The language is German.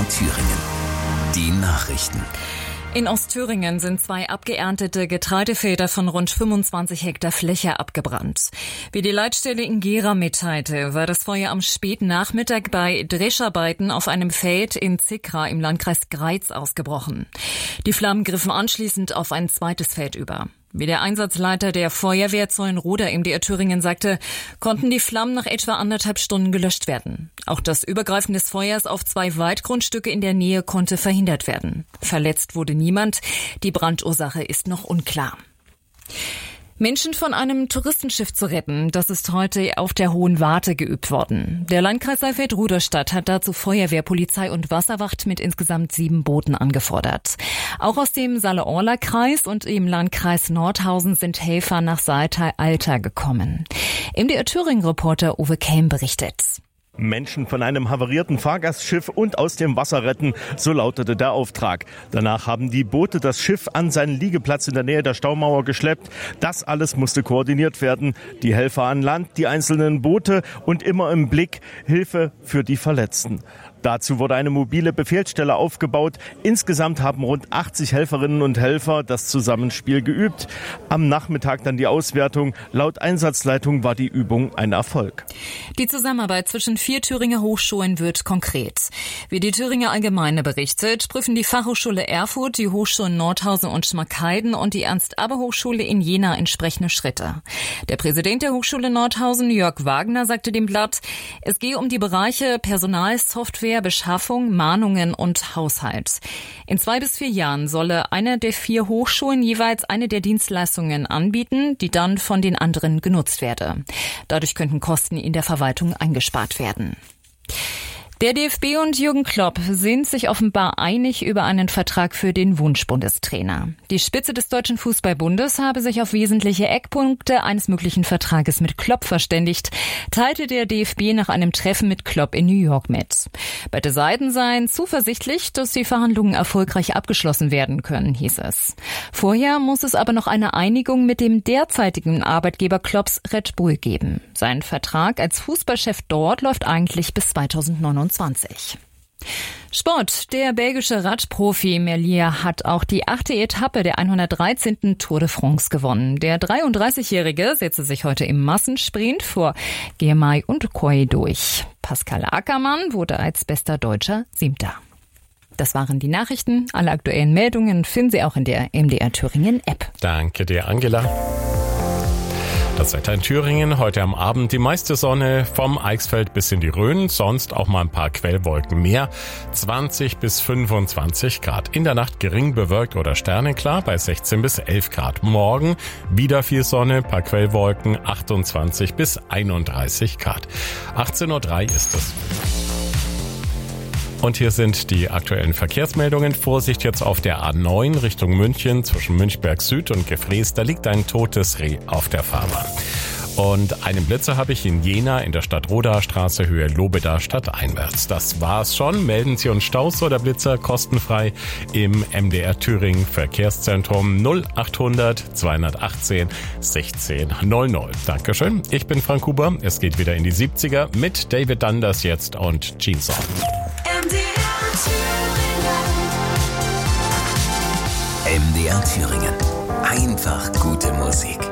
Thüringen. Die Nachrichten. In Ostthüringen sind 2 abgeerntete Getreidefelder von rund 25 Hektar Fläche abgebrannt. Wie die Leitstelle in Gera mitteilte, war das Feuer am späten Nachmittag bei Drescharbeiten auf einem Feld in Zickra im Landkreis Greiz ausgebrochen. Die Flammen griffen anschließend auf ein zweites Feld über. Wie der Einsatzleiter der Feuerwehr Zeulenroda MDR Thüringen sagte, konnten die Flammen nach etwa 1,5 Stunden gelöscht werden. Auch das Übergreifen des Feuers auf 2 Waldgrundstücke in der Nähe konnte verhindert werden. Verletzt wurde niemand. Die Brandursache ist noch unklar. Menschen von einem Touristenschiff zu retten, das ist heute auf der Hohen Warte geübt worden. Der Landkreis Saalfeld-Rudolstadt hat dazu Feuerwehr, Polizei und Wasserwacht mit insgesamt 7 Booten angefordert. Auch aus dem Saale-Orla-Kreis und im Landkreis Nordhausen sind Helfer nach Salta-Alta gekommen. MDR Thüringen-Reporter Uwe Kelm berichtet. Menschen von einem havarierten Fahrgastschiff und aus dem Wasser retten, so lautete der Auftrag. Danach haben die Boote das Schiff an seinen Liegeplatz in der Nähe der Staumauer geschleppt. Das alles musste koordiniert werden. Die Helfer an Land, die einzelnen Boote und immer im Blick Hilfe für die Verletzten. Dazu wurde eine mobile Befehlsstelle aufgebaut. Insgesamt haben rund 80 Helferinnen und Helfer das Zusammenspiel geübt. Am Nachmittag dann die Auswertung. Laut Einsatzleitung war die Übung ein Erfolg. Die Zusammenarbeit zwischen 4 Thüringer Hochschulen wird konkret. Wie die Thüringer Allgemeine berichtet, prüfen die Fachhochschule Erfurt, die Hochschulen Nordhausen und Schmalkalden und die Ernst-Abbe-Hochschule in Jena entsprechende Schritte. Der Präsident der Hochschule Nordhausen, Jörg Wagner, sagte dem Blatt, es gehe um die Bereiche Personal, Software, Beschaffung, Mahnungen und Haushalt. In 2 bis 4 Jahren solle eine der 4 Hochschulen jeweils eine der Dienstleistungen anbieten, die dann von den anderen genutzt werde. Dadurch könnten Kosten in der Verwaltung eingespart werden. Der DFB und Jürgen Klopp sind sich offenbar einig über einen Vertrag für den Wunschbundestrainer. Die Spitze des Deutschen Fußballbundes habe sich auf wesentliche Eckpunkte eines möglichen Vertrages mit Klopp verständigt, teilte der DFB nach einem Treffen mit Klopp in New York mit. Beide Seiten seien zuversichtlich, dass die Verhandlungen erfolgreich abgeschlossen werden können, hieß es. Vorher muss es aber noch eine Einigung mit dem derzeitigen Arbeitgeber Klopps Red Bull geben. Sein Vertrag als Fußballchef dort läuft eigentlich bis 2029. Sport. Der belgische Radprofi Merlier hat auch die 8. Etappe der 113. Tour de France gewonnen. Der 33-Jährige setzte sich heute im Massensprint vor Girmay und Coy durch. Pascal Ackermann wurde als bester Deutscher 7. Das waren die Nachrichten. Alle aktuellen Meldungen finden Sie auch in der MDR Thüringen App. Danke dir, Angela. Das Wetter in Thüringen, heute am Abend die meiste Sonne vom Eichsfeld bis in die Rhön, sonst auch mal ein paar Quellwolken mehr, 20 bis 25 Grad. In der Nacht gering bewölkt oder sternenklar bei 16 bis 11 Grad. Morgen wieder viel Sonne, paar Quellwolken, 28 bis 31 Grad. 18:03 Uhr ist es. Und hier sind die aktuellen Verkehrsmeldungen. Vorsicht jetzt auf der A9 Richtung München zwischen Münchberg Süd und Gefrees. Da liegt ein totes Reh auf der Fahrbahn. Und einen Blitzer habe ich in Jena in der Stadtrodaer Straße Höhe Lobeda stadteinwärts. Das war's schon. Melden Sie uns Staus oder Blitzer kostenfrei im MDR Thüringen Verkehrszentrum 0800 218 1600. Dankeschön. Ich bin Frank Huber. Es geht wieder in die 70er mit David Dundas jetzt und Jeans on. MDR Thüringen. Einfach gute Musik.